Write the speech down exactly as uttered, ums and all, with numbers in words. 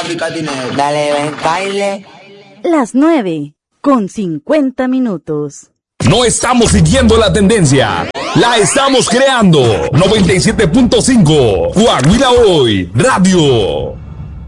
África tiene. Dale, ven, baile. Las nueve, con cincuenta minutos. No estamos siguiendo la tendencia, la estamos creando. noventa y siete punto cinco, Coahuila Hoy, Radio.